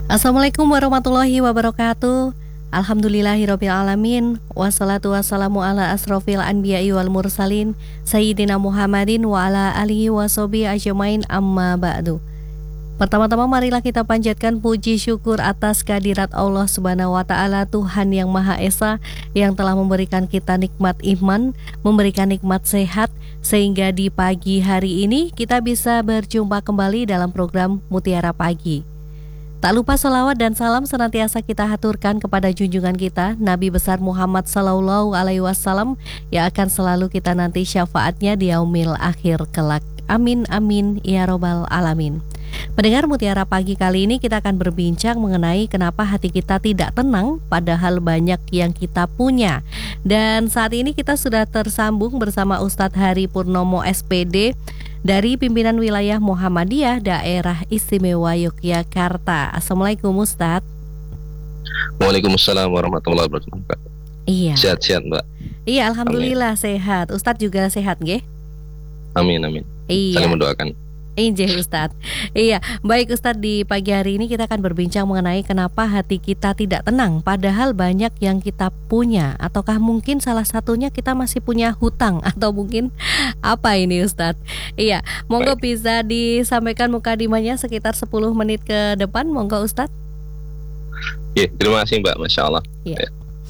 Assalamualaikum warahmatullahi wabarakatuh. Alhamdulillahirabbil alamin. Wassalatu wassalamu ala asrofil anbiya'i wal mursalin Sayyidina Muhammadin wa ala alihi washabihi ajmain, amma ba'du. Pertama-tama marilah kita panjatkan puji syukur atas kehadirat Allah Subhanahu wa taala, Tuhan yang Maha Esa, yang telah memberikan kita nikmat iman, memberikan nikmat sehat, sehingga di pagi hari ini kita bisa berjumpa kembali dalam program Mutiara Pagi. Tak lupa selawat dan salam senantiasa kita haturkan kepada junjungan kita Nabi besar Muhammad Sallallahu Alaihi Wasallam, yang akan selalu kita nanti syafaatnya di yaumil akhir kelak. Amin amin ya robbal alamin. Pendengar Mutiara Pagi, kali ini kita akan berbincang mengenai kenapa hati kita tidak tenang padahal banyak yang kita punya. Dan saat ini kita sudah tersambung bersama Ustadz Hari Purnomo SPD dari pimpinan wilayah Muhammadiyah Daerah Istimewa Yogyakarta. Assalamualaikum Ustadz. Waalaikumsalam warahmatullahi wabarakatuh. Iya. Sehat-sehat Mbak? Iya, alhamdulillah sehat. Ustadz juga sehat nggih? Amin amin. Iya. Saling mendoakan. Injih Ustadz. Iya, baik Ustadz, di pagi hari ini kita akan berbincang mengenai kenapa hati kita tidak tenang padahal banyak yang kita punya. Ataukah mungkin salah satunya kita masih punya hutang, atau mungkin apa ini Ustadz? Iya, monggo bisa disampaikan mukadimahnya sekitar 10 menit ke depan, monggo Ustadz. Ya, terima kasih Mbak, Masya Allah. Ya.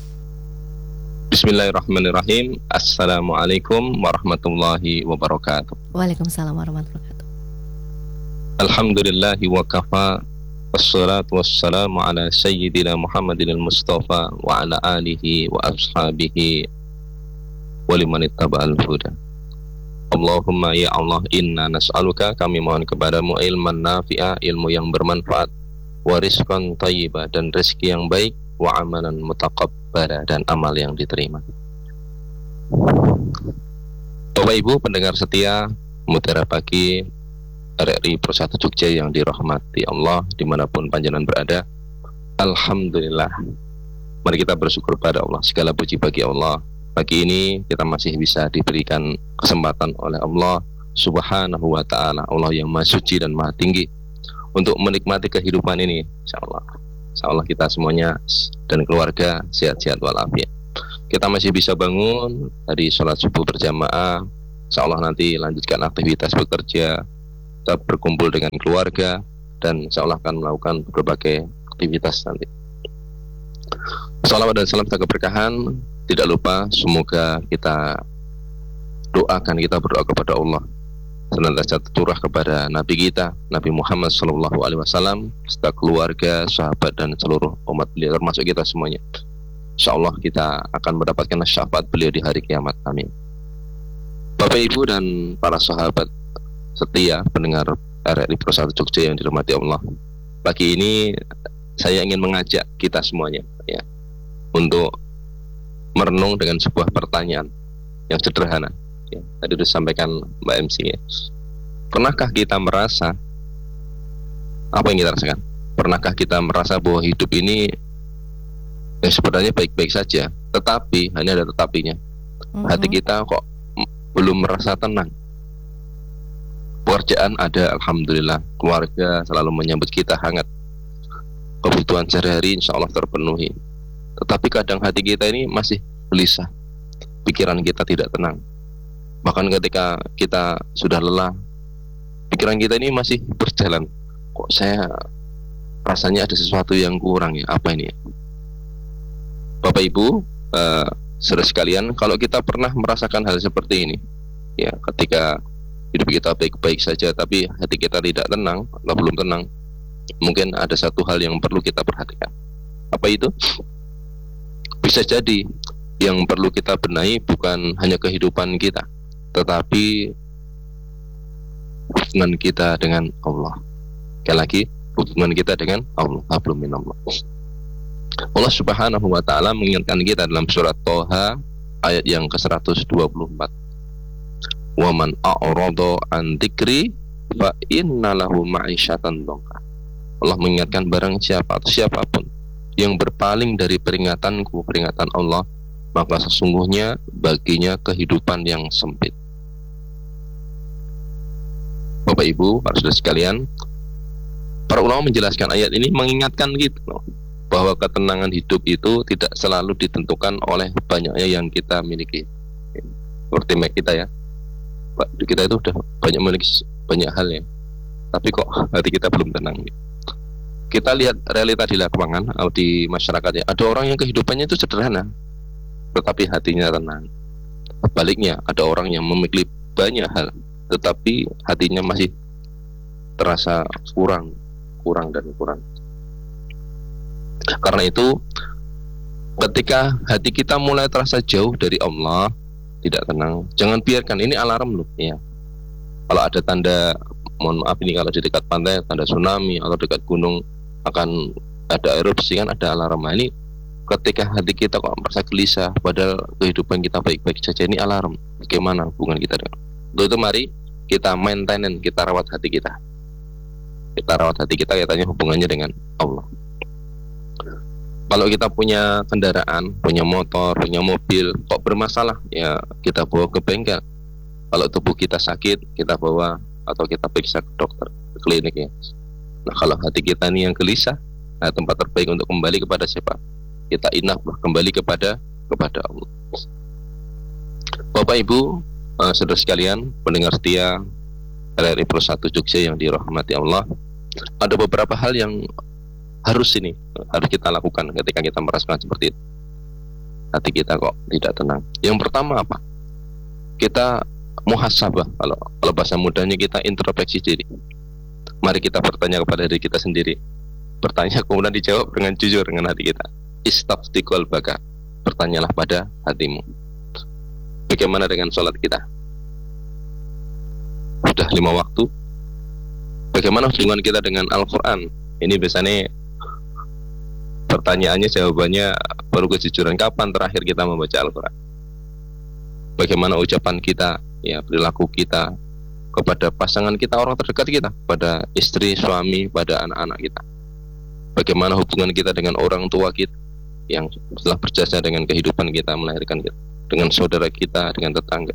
Bismillahirrahmanirrahim. Assalamualaikum warahmatullahi wabarakatuh. Waalaikumsalam warahmatullahi wabarakatuh. Alhamdulillahi wa kafa, wassalatu wassalamu ala sayyidina Muhammadin al-Mustafa wa ala alihi wa ashabihi wa liman ittaba'al huda. Allahumma ya Allah, inna nas'aluka, kami mohon kepadamu ilman nafi'ah, ilmu yang bermanfaat, wa rizqan thayyibah, dan rezeki yang baik, wa amalan mutaqabbara, dan amal yang diterima. Bapak Ibu pendengar setia Mutiara Pagi RRI Pro 1 Jogja yang dirahmati Allah dimanapun panjenengan berada, alhamdulillah, mari kita bersyukur pada Allah. Segala puji bagi Allah. Pagi ini kita masih bisa diberikan kesempatan oleh Allah Subhanahu wa ta'ala, Allah yang maha suci dan maha tinggi, untuk menikmati kehidupan ini. Insyaallah kita semuanya dan keluarga sehat-sehat walafiat. Kita masih bisa bangun dari sholat subuh berjamaah, insyaallah nanti lanjutkan aktivitas bekerja, kita berkumpul dengan keluarga, dan insyaallah akan melakukan berbagai aktivitas nanti. Salawat dan salam serta keberkahan tidak lupa semoga kita doakan, kita berdoa kepada Allah senantiasa tercurah kepada Nabi kita Nabi Muhammad Sallallahu Alaihi Wasallam serta keluarga, sahabat, dan seluruh umat beliau, termasuk kita semuanya. Insyaallah kita akan mendapatkan syafaat beliau di hari kiamat. Amin. Bapak Ibu dan para sahabat setia pendengar RRI Pro 1 Jogja yang dirahmati Allah, pagi ini saya ingin mengajak kita semuanya ya untuk merenung dengan sebuah pertanyaan yang sederhana ya. Tadi disampaikan Mbak MC ya. Pernahkah kita merasa apa yang kita rasakan? Pernahkah kita merasa bahwa hidup ini sebenarnya baik-baik saja, tetapi hanya ada tetapinya. Hati kita kok belum merasa tenang. Pekerjaan ada, alhamdulillah, keluarga selalu menyambut kita hangat, kebutuhan sehari-hari insya Allah terpenuhi, tetapi kadang hati kita ini masih gelisah, pikiran kita tidak tenang. Bahkan ketika kita sudah lelah, pikiran kita ini masih berjalan, kok saya rasanya ada sesuatu yang kurang ya, apa ini ya? Bapak Ibu, saudara sekalian, kalau kita pernah merasakan hal seperti ini ya, ketika hidup kita baik-baik saja tapi hati kita tidak tenang atau belum tenang, mungkin ada satu hal yang perlu kita perhatikan. Apa itu? Bisa jadi yang perlu kita benahi bukan hanya kehidupan kita, tetapi hubungan kita dengan Allah. Sekali lagi, hubungan kita dengan Allah. Hablum minallah. Allah Subhanahu wa ta'ala mengingatkan kita dalam surat Toha ayat yang ke-124. Wa man a'rada an dzikri fa inna lahu ma'isyatan dhanka. Allah mengingatkan barang siapa atau siapapun yang berpaling dari peringatan Allah, maka sesungguhnya baginya kehidupan yang sempit. Bapak Ibu, para saudara sekalian, para ulama menjelaskan ayat ini mengingatkan gitu bahwa ketenangan hidup itu tidak selalu ditentukan oleh banyaknya yang kita miliki. Seperti kita ya, kita itu udah banyak memiliki banyak hal ya, tapi kok hati kita belum tenang. Kita lihat realita di lapangan atau di masyarakat ya, ada orang yang kehidupannya itu sederhana tetapi hatinya tenang. Sebaliknya ada orang yang memiliki banyak hal tetapi hatinya masih terasa kurang. Karena itu ketika hati kita mulai terasa jauh dari Allah, tidak tenang, jangan biarkan. Ini alarm loh ya. Kalau ada tanda, mohon maaf ini kalau di dekat pantai, tanda tsunami atau dekat gunung akan ada erupsi, kan ada alarm. Nah, ini ketika hati kita kok merasa gelisah padahal kehidupan kita baik-baik saja, ini alarm. Bagaimana hubungan kita dengan itu? Mari kita maintain, kita rawat hati kita. Kita rawat hati kita, kaitannya hubungannya dengan Allah. Kalau kita punya kendaraan, punya motor, punya mobil, kok bermasalah, ya kita bawa ke bengkel. Kalau tubuh kita sakit, kita bawa atau kita periksa ke dokter, ke klinik ya. Nah, kalau hati kita ini yang gelisah, nah tempat terbaik untuk kembali kepada siapa? Kita kembali kepada Allah. Bapak Ibu, saudara sekalian, pendengar setia RRI Pro 1 Jogja yang dirahmati Allah, ada beberapa hal yang harus kita lakukan ketika kita merasakan seperti itu. Hati kita kok tidak tenang. Yang pertama apa? Kita muhasabah, kalau bahasa mudanya kita introspeksi diri. Mari kita bertanya kepada diri kita sendiri. Bertanya kemudian dijawab dengan jujur dengan hati kita. Istafti qalbaka, bertanyalah pada hatimu. Bagaimana dengan sholat kita? Sudah 5 waktu? Bagaimana hubungan kita dengan Al-Quran? Ini biasanya pertanyaannya, jawabannya baru kejujuran. Kapan terakhir kita membaca Al-Quran? Bagaimana ucapan kita, ya, perilaku kita kepada pasangan kita, orang terdekat kita, pada istri, suami, pada anak-anak kita? Bagaimana hubungan kita dengan orang tua kita yang telah berjasa dengan kehidupan kita, melahirkan kita, dengan saudara kita, dengan tetangga?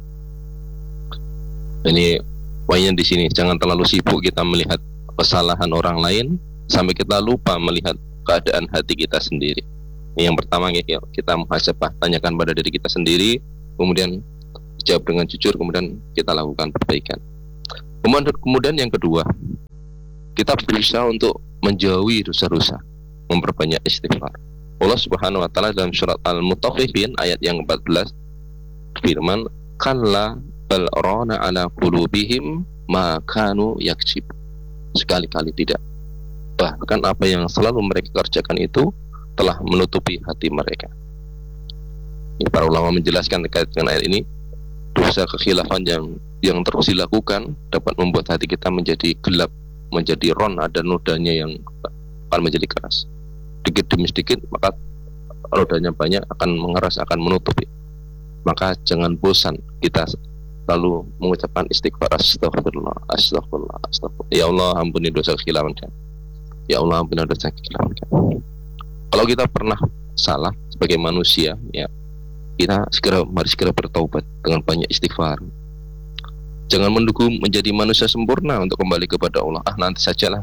Ini poinnya di sini. Jangan terlalu sibuk kita melihat kesalahan orang lain sampai kita lupa melihat keadaan hati kita sendiri. Ini yang pertama, ya, kita muhasabah, tanyakan pada diri kita sendiri, kemudian jawab dengan jujur, kemudian kita lakukan perbaikan. Kemudian yang kedua, kita berusaha untuk menjauhi dosa-dosa, memperbanyak istighfar. Allah Subhanahu wa taala dalam surat Al-Mutaffifin ayat yang 14 firman, "Kalla bal rana ala qulubihim ma kanu yaksib." Sekali-kali tidak. Bahkan apa yang selalu mereka kerjakan itu telah menutupi hati mereka. Ini para ulama menjelaskan terkait dengan ayat ini, dosa kekhilafan yang terus dilakukan dapat membuat hati kita menjadi gelap, menjadi ron, ada nodanya yang akan menjadi keras. Sedikit demi sedikit maka rodanya banyak, akan mengeras, akan menutupi. Maka jangan bosan kita lalu mengucapkan istighfar, astagfirullah, astagfirullah, astagfirullah. Ya Allah, ampuni dosa kekhilafan kami. Ya Allah, ampuni dosa kekhilafan kami. Kalau kita pernah salah sebagai manusia, ya, mari segera bertaubat dengan banyak istighfar. Jangan menunggu menjadi manusia sempurna untuk kembali kepada Allah. Nanti sajalah.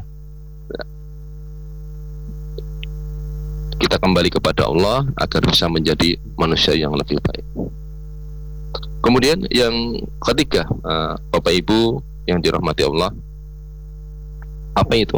Kita kembali kepada Allah agar bisa menjadi manusia yang lebih baik. Kemudian yang ketiga, Bapak Ibu yang dirahmati Allah, apa itu?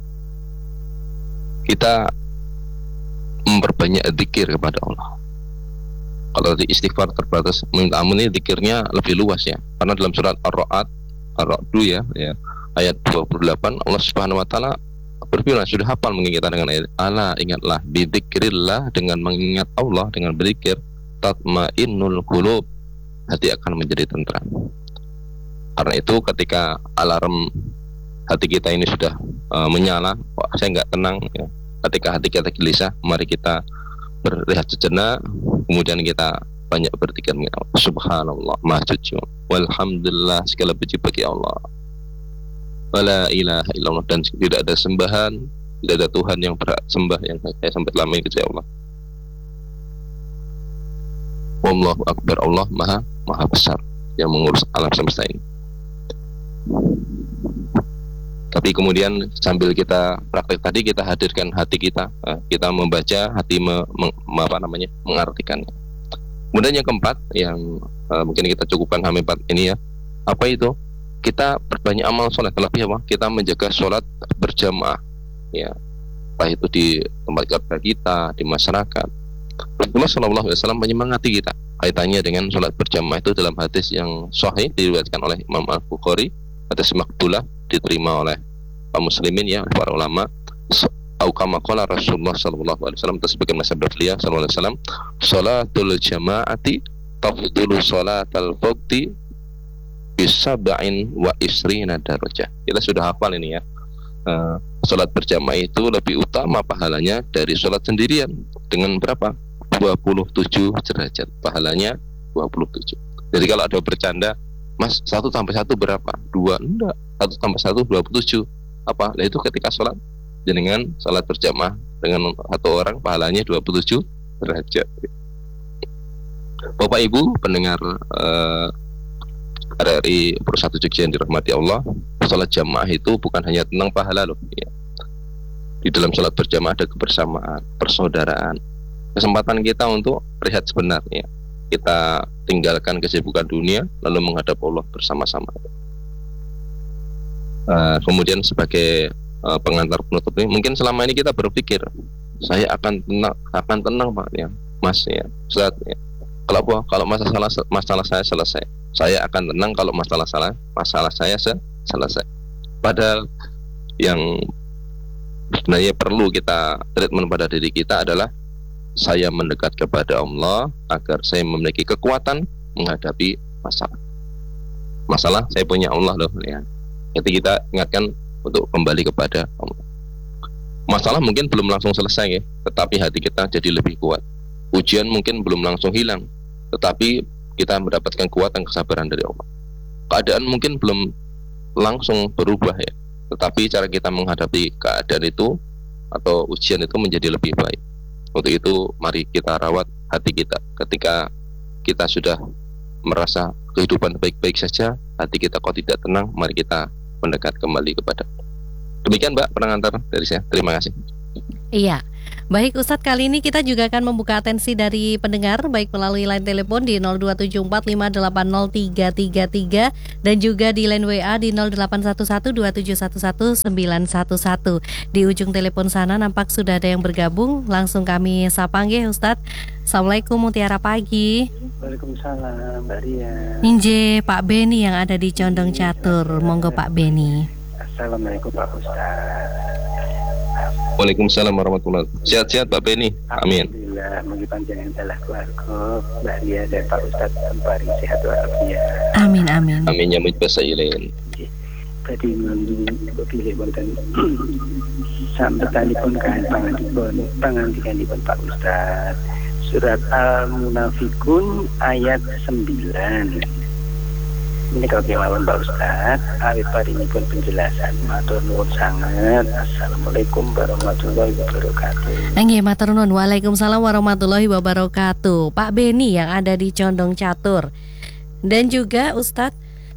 Kita memperbanyak zikir kepada Allah. Kalau di istighfar terbatas minta ampun, ini zikirnya lebih luas ya. Karena dalam surat Ar-Ra'd ya, ayat 28 Allah Subhanahu wa taala berfirman, sudah hafal mengingatkan dengan ayat, ala ingatlah, bidzikrillah, dengan mengingat Allah, dengan berzikir, tatmainnul qulub, hati akan menjadi tentram. Karena itu ketika alarm hati kita ini sudah menyala, saya nggak tenang ya. Ketika hati kita gelisah, mari kita berehat sejenak, kemudian kita banyak berzikir. Subhanallah, maha suci, walhamdulillah, segala puji bagi Allah, wala ilaha illallah, dan tidak ada sembahan, tidak ada Tuhan yang berhak sembah yang saya sampai lama ini kecuali Allah. Wallahu akbar, Allah maha besar yang mengurus alam semesta ini. Tapi kemudian sambil kita praktek tadi, kita hadirkan hati kita, kita membaca, hati mengartikan. Kemudian yang keempat, yang mungkin kita cukupkan H4 ini ya, apa itu? Kita perbanyak amal sholat, terlebih apa? Kita menjaga sholat berjamaah, ya, entah itu di tempat kerja kita, di masyarakat. Rasulullah SAW menyemangati kita kaitannya dengan sholat berjamaah itu dalam hadis yang sahih diriwayatkan oleh Imam Al-Bukhari, hadis makbulah, diterima oleh kaum muslimin ya, para ulama. Kama qala Rasulullah SAW, sebagaimana sabda beliau SAW, sholatul jamaati tafdulu sholatal fardhi bisab'in wa isrina darajah. Kita sudah hafal ini ya. Sholat berjamaah itu lebih utama pahalanya dari sholat sendirian dengan berapa? 27 derajat pahalanya, 27. Jadi kalau ada bercanda, Mas, 1 tambah 1 berapa? 2, enggak, 1 tambah 1 27. Apa? Nah, itu ketika sholat dengan sholat berjamaah dengan satu orang pahalanya 27 derajat. Bapak Ibu pendengar RRI Pro 1 Jogja yang dirahmati Allah, sholat jamaah itu bukan hanya tentang pahala loh ya. Di dalam sholat berjamaah ada kebersamaan, persaudaraan, kesempatan kita untuk rehat sebenarnya. Kita tinggalkan kesibukan dunia lalu menghadap Allah bersama-sama. Kemudian sebagai pengantar penutup ini, mungkin selama ini kita berpikir saya akan tenang Pak ya, Mas ya, Ustaz ya. Kalau masalah saya selesai, saya akan tenang kalau masalah saya selesai. Padahal yang sebenarnya perlu kita treatment pada diri kita adalah saya mendekat kepada Allah agar saya memiliki kekuatan menghadapi masalah. Saya punya Allah loh ya. Jadi kita ingatkan untuk kembali kepada Allah. Masalah mungkin belum langsung selesai ya, tetapi hati kita jadi lebih kuat. Ujian mungkin belum langsung hilang, tetapi kita mendapatkan kekuatan kesabaran dari Allah. Keadaan mungkin belum langsung berubah ya, tetapi cara kita menghadapi keadaan itu atau ujian itu menjadi lebih baik. Untuk itu mari kita rawat hati kita. Ketika kita sudah merasa kehidupan baik-baik saja, hati kita kok tidak tenang, mari kita mendekat kembali kepada. Demikian Mbak pengantar dari saya. Terima kasih. Iya. Baik Ustadz, kali ini kita juga akan membuka atensi dari pendengar baik melalui line telepon di 02745803333 dan juga di line WA di 081127119111. Di ujung telepon sana nampak sudah ada yang bergabung. Langsung kami sapa nggih Ustadz. Assalamualaikum, mutiara pagi. Waalaikumsalam Mbak Ria. Inje Pak Beni yang ada di Condong Catur. Monggo Pak Beni. Assalamualaikum Pak Ustaz. Waalaikumsalam warahmatullahi wabarakatuh. Sehat-sehat Pak Beni. Amin. Alhamdulillah, mugi panjenengan dalah keluarga Mbak Ria dan Pak Ustaz Tempari sehat walafiat. Amin amin. Amin ya mujibas sailin. Tadi pilih wonten sampetanipun kahan pangandikanipun Pak Ustaz. Surat Al-Munafikun ayat 9. Ini kalau kelawan Pak Ustaz, awit paringipun penjelasan. Matur nuwun sanget. Assalamualaikum warahmatullahi wabarakatuh. Nggih, matur nuwun. Waalaikumsalam warahmatullahi wabarakatuh. Pak Beni yang ada di Condong Catur. Dan juga Ustadz,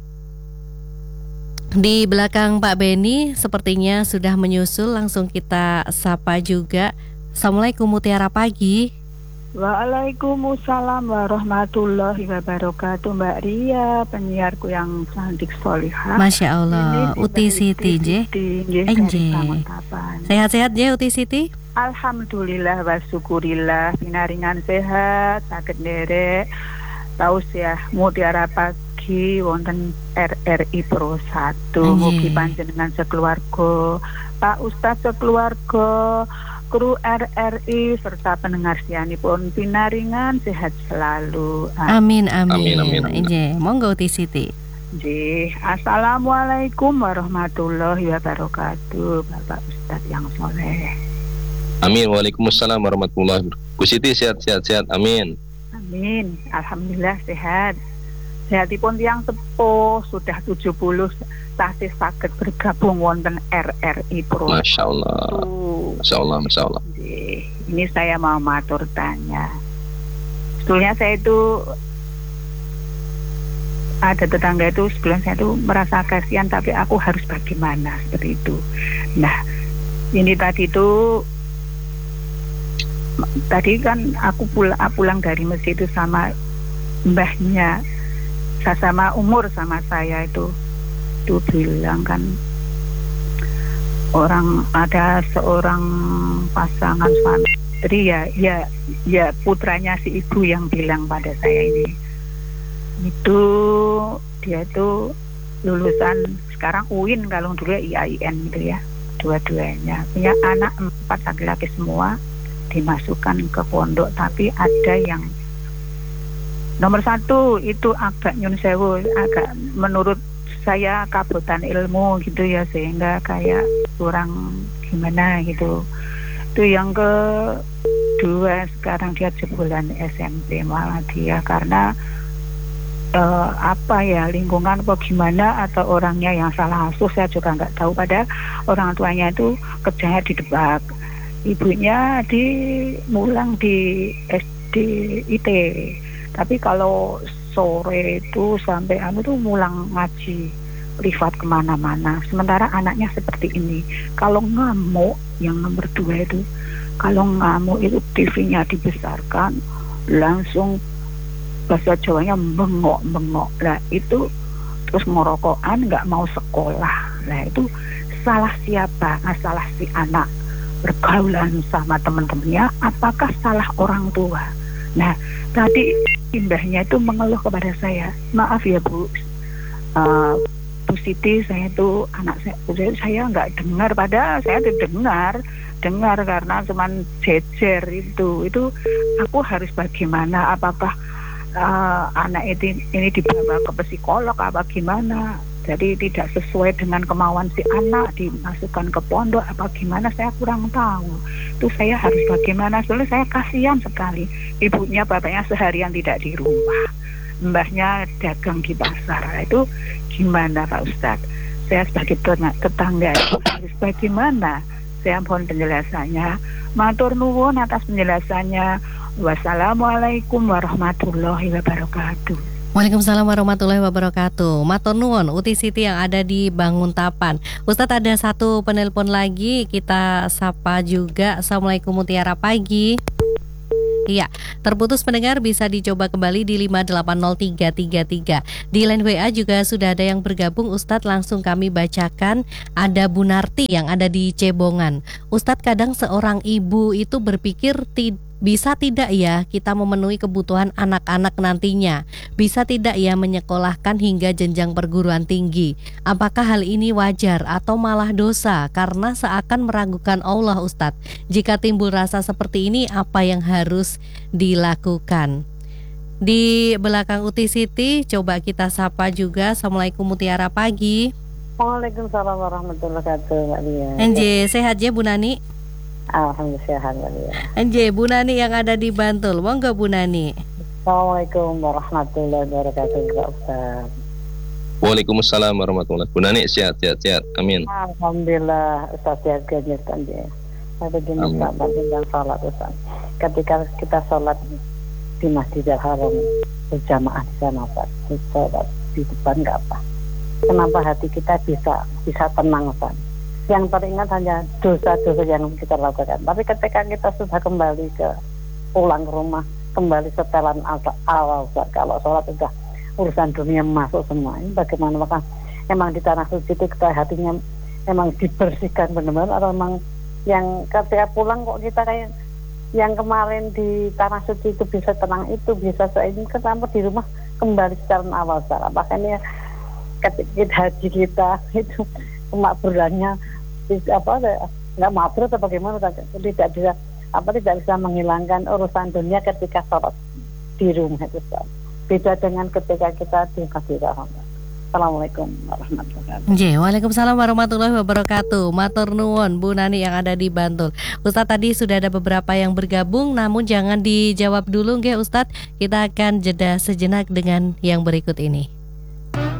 di belakang Pak Beni sepertinya sudah menyusul, langsung kita sapa juga. Assalamualaikum, mutiara pagi. Waalaikumsalam warahmatullahi wabarakatuh, Mbak Ria, penyiarku yang cantik solihah. Masya Allah, Uti Siti je. Sehat-sehat je Uti Siti? Alhamdulillah wa syukurillah, pinaringan sehat, saged nderek tausiah mutiara pagi wonten RRI Pro 1. Mugi panjenengan sekeluarga, Pak Ustaz sekeluarga, kru RRI serta pendengar sianipun pinaringan sehat selalu. Amin amin. Inje, monggo Uti Siti. Nggih, assalamualaikum warahmatullahi wabarakatuh, Bapak Ustaz yang soleh. Amin. Waalaikumsalam warahmatullahi wabarakatuh. Bu Siti sehat. Amin. Amin. Alhamdulillah sehat. Sehatipun tiang sepuh sudah 70 tasih saged bergabung wonten RRI Pro. Masya Allah. Masya Allah. Ini saya mau matur tanya. Sebetulnya saya itu ada tetangga itu sebelum saya itu merasa kasihan, tapi aku harus bagaimana seperti itu. Nah, ini tadi kan aku pulang dari masjid itu sama mbahnya, sama umur sama saya itu bilang kan, ada seorang pasangan suami. Jadi ya putranya si ibu yang bilang pada saya ini, itu dia itu lulusan sekarang UIN, kalau dulu IAIN gitu ya, dua-duanya punya anak 4 laki-laki semua, dimasukkan ke pondok. Tapi ada yang nomor 1 itu agak nyun sewu, agak menurut saya kabutan ilmu gitu ya, sehingga kayak kurang gimana gitu. Itu yang kedua, sekarang dia jebolan SMP malah dia, karena lingkungan apa gimana, atau orangnya yang salah asuh saya juga nggak tahu. Pada orang tuanya itu kerjanya di Debak, ibunya mulang di SD IT, tapi kalau sore itu sampai tuh mulang ngaji privat kemana-mana. Sementara anaknya seperti ini, kalau ngamuk, yang nomor 2 itu kalau ngamuk itu TV-nya dibesarkan, langsung bahasa Jawanya bengok-bengok lah itu, terus ngorokokan, nggak mau sekolah lah. Itu salah siapa? Salah si anak bergaulan sama teman-temannya, apakah salah orang tua? Nah, tadi indahnya itu mengeluh kepada saya, maaf ya Bu Siti, saya itu anak saya nggak dengar, padahal saya dengar karena cuman jejer itu aku harus bagaimana? Apakah anak ini dibawa ke psikolog apa gimana? Jadi tidak sesuai dengan kemauan si anak, dimasukkan ke pondok apa gimana, saya kurang tahu. Itu saya harus bagaimana? Soalnya saya kasihan sekali, ibunya bapaknya seharian tidak di rumah, mbahnya dagang di pasar. Itu gimana Pak Ustadz? Saya sebagai tetangga harus bagaimana? Saya mohon penjelasannya. Matur nuwun atas penjelasannya. Wassalamualaikum warahmatullahi wabarakatuh. Waalaikumsalam warahmatullahi wabarakatuh. Matur nuwun Uti Siti yang ada di Banguntapan. Ustadz, ada satu penelpon lagi, kita sapa juga. Assalamualaikum, Mutiara pagi. Iya, terputus pendengar, bisa dicoba kembali di 5803333. Di line WA juga sudah ada yang bergabung, Ustadz, langsung kami bacakan. Ada Bu Narti yang ada di Cebongan. Ustadz, kadang seorang ibu itu berpikir bisa tidak ya kita memenuhi kebutuhan anak-anak nantinya? Bisa tidak ya menyekolahkan hingga jenjang perguruan tinggi? Apakah hal ini wajar atau malah dosa karena seakan meragukan Allah, Ustadz? Jika timbul rasa seperti ini, apa yang harus dilakukan? Di belakang Uti Siti, coba kita sapa juga. Assalamualaikum, Mutiara pagi. Waalaikumsalam warahmatullahi wabarakatuh, Mbak Lia. Enje, sehat ya Bu Nani? Alhamdulillah sehat, Mbak Lia. Enje, Bu Nani yang ada di Bantul. Monggo Bu Nani. Assalamualaikum warahmatullahi wabarakatuh, Pak Ustaz. Waalaikumsalam warahmatullahi wabarakatuh. Bu Nani sehat. Amin. Alhamdulillah Ustaz sehat ganyet kan dia. Tapi gini Pak, tentang sholat Ustaz. Ketika kita sholat di Masjidil Haram berjamaah di sana Pak, sholat di depan nggak apa. Kenapa hati kita bisa tenang Ustaz? Yang teringat hanya dosa-dosa yang kita lakukan. Tapi ketika kita sudah kembali pulang ke rumah, kembali setelan awal, kalau sholat sudah urusan dunia masuk semua. Ini bagaimana? Maka emang di tanah suci itu kita hatinya emang dibersihkan benar-benar, atau memang yang ketika pulang kok kita kayak yang kemarin di tanah suci itu bisa tenang, itu bisa ini kenapa di rumah kembali setelan awal? Apakah ini ketika haji kita itu kemakburannya nggak mabrur atau bagaimana? Tidak bisa menghilangkan urusan dunia ketika sholat di rumah itu. Beda dengan ketika kita di Masjidil Haram. Assalamualaikum warahmatullahi wabarakatuh. Waalaikumsalam warahmatullahi wabarakatuh. Matur nuwun Bu Nani yang ada di Bantul. Ustadz, tadi sudah ada beberapa yang bergabung, namun jangan dijawab dulu nggih Ustadz. Kita akan jeda sejenak dengan yang berikut ini.